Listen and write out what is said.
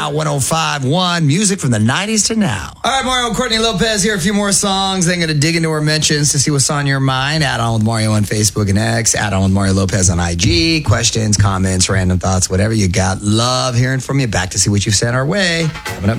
Now 105.1, music from the 90s to now. All right, Mario and Courtney Lopez here. A few more songs. Then going to dig into our mentions to see what's on your mind. Add on with Mario on Facebook and X. Add on with Mario Lopez on IG. Questions, comments, random thoughts, whatever you got. Love hearing from you. Back to see what you've sent our way. Coming up